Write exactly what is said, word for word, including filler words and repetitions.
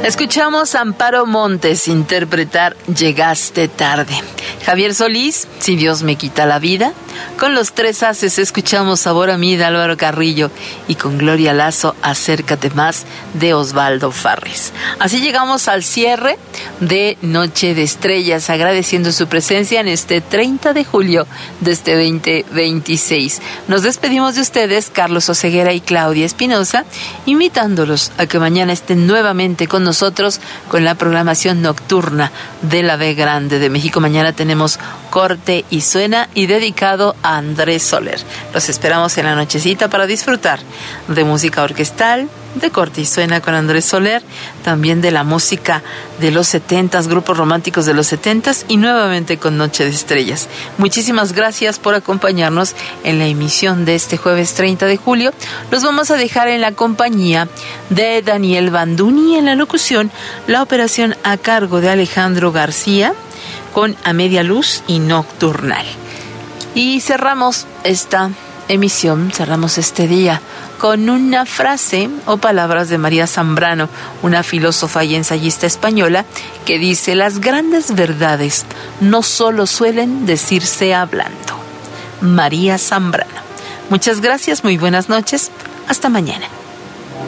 Escuchamos a Amparo Montes interpretar Llegaste tarde. Javier Solís, Si Dios me quita la vida. Con Los Tres Haces escuchamos Sabor a mí de Álvaro Carrillo. Y con Gloria Lazo, Acércate más de Osvaldo Farrés. Así llegamos al cierre de Noche de Estrellas, agradeciendo su presencia en este treinta de julio de este veinte veintiséis. Nos despedimos de ustedes, Carlos Oseguera y Claudia Espinosa, invitándolos a que mañana estén nuevamente con nosotros con la programación nocturna de la B Grande de México. Mañana tenemos Corte y Suena y dedicado a Andrés Soler. Los esperamos en la nochecita para disfrutar de música orquestal, de Corte y Suena con Andrés Soler, también de la música de los setentas, grupos románticos de los setentas y nuevamente con Noche de Estrellas. Muchísimas gracias por acompañarnos en la emisión de este jueves treinta de julio. Los vamos a dejar en la compañía de Daniel Banduni en la locución, la operación a cargo de Alejandro García con A Media Luz y Nocturnal. Y cerramos esta emisión, cerramos este día con una frase o palabras de María Zambrano, una filósofa y ensayista española, que dice: las grandes verdades no solo suelen decirse hablando. María Zambrano. Muchas gracias, muy buenas noches, hasta mañana.